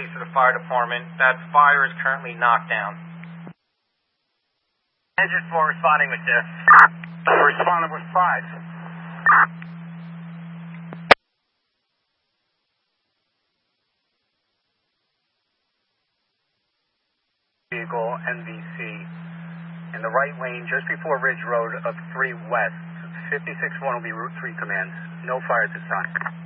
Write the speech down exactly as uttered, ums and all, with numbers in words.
to the fire department. That fire is currently knocked down. Engine four responding with this. Responding with five. Vehicle N V C in the right lane just before Ridge Road of three West. fifty-six one will be Route three command. No fire at this time.